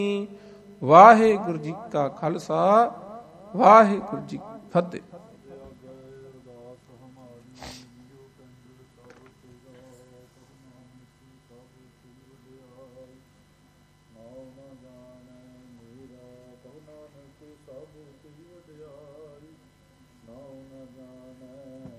ਵਾਹਿਗੁਰੂ ਜੀ ਕਾ ਖਾਲਸਾ, ਵਾਹਿਗੁਰੂ ਜੀ ਕੀ ਫਤਿਹ। ਨਾਉ ਨ ਜਾਣੈ